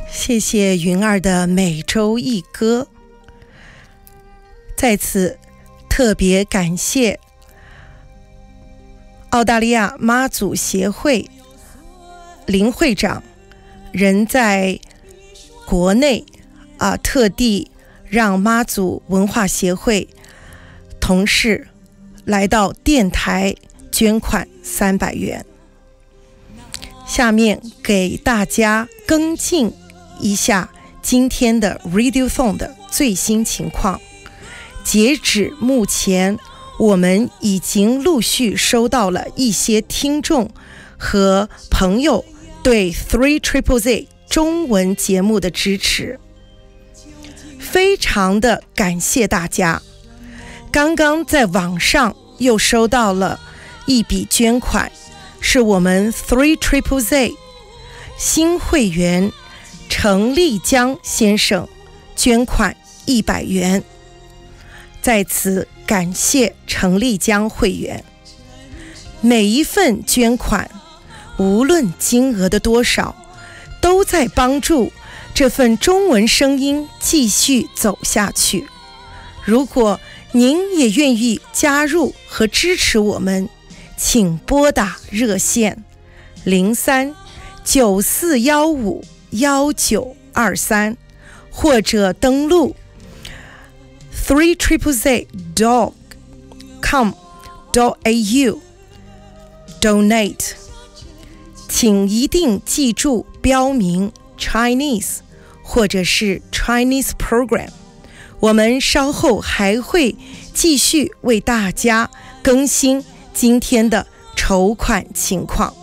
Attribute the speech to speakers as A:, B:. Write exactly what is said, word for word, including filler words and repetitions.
A: 谢谢云儿的每周一歌。在此特别感谢澳大利亚妈祖协会林会长，人在国内啊，特地让妈祖文化协会同事来到电台捐款三百元。下面给大家跟进一下今天的 Radiothon 的最新情况。截止目前，我们已经陆续收到了一些听众和朋友对 Three Triple Z 中文节目的支持，非常的感谢大家。刚刚在网上又收到了一笔捐款，是我们 Three Triple Z 新会员程立江先生捐款一百元，在此感谢程立江会员。每一份捐款，无论金额的多少，都在帮助这份中文声音继续走下去。如果您也愿意加入和支持我们，请拨打热线零三九四幺五幺九二三，或者登录 three triple z dot com dot a u donate， 请一定记住标明 Chinese 或者是 Chinese Program。我们稍后还会继续为大家更新今天的筹款情况。